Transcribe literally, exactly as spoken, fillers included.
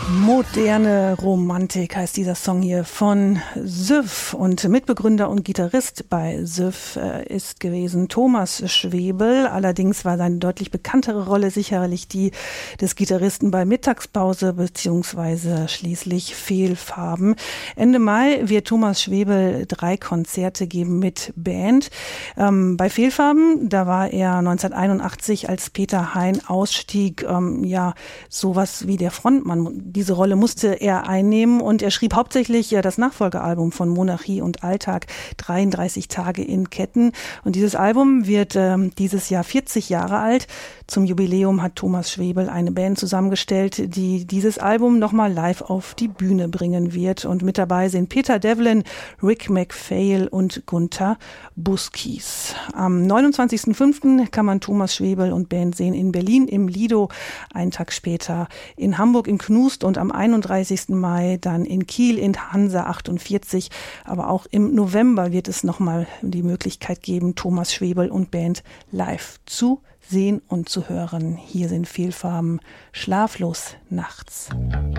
Moderne Romantik heißt dieser Song hier von Süff, und Mitbegründer und Gitarrist bei Süff äh, ist gewesen Thomas Schwebel. Allerdings war seine deutlich bekanntere Rolle sicherlich die des Gitarristen bei Mittagspause beziehungsweise schließlich Fehlfarben. Ende Mai wird Thomas Schwebel drei Konzerte geben mit Band. Ähm, bei Fehlfarben, da war er neunzehnhunderteinundachtzig, als Peter Hein ausstieg, ähm, ja sowas wie der Frontmann. Diese Rolle musste er einnehmen, und er schrieb hauptsächlich ja das Nachfolgealbum von Monarchie und Alltag, dreiunddreißig Tage in Ketten. Und dieses Album wird ähm, dieses Jahr vierzig Jahre alt. Zum Jubiläum hat Thomas Schwebel eine Band zusammengestellt, die dieses Album nochmal live auf die Bühne bringen wird. Und mit dabei sind Peter Devlin, Rick MacPhail und Gunther Buskies. Am neunundzwanzigsten fünften kann man Thomas Schwebel und Band sehen in Berlin im Lido, einen Tag später in Hamburg im Knust und am einunddreißigsten Mai dann in Kiel in Hansa achtundvierzig. Aber auch im November wird es nochmal die Möglichkeit geben, Thomas Schwebel und Band live zu sehen und zu hören. Hier sind Fehlfarben, schlaflos nachts.